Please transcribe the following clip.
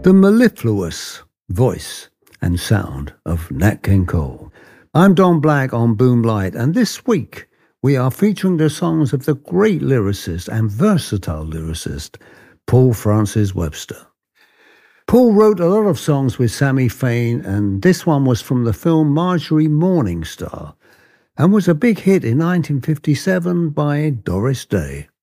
The mellifluous voice and sound of Nat King Cole. I'm Don Black on Boomlight, and this week we are featuring the songs of the great lyricist and versatile lyricist, Paul Francis Webster. Paul wrote a lot of songs with Sammy Fain, and this one was from the film Marjorie Morningstar, and was a big hit in 1957 by Doris Day.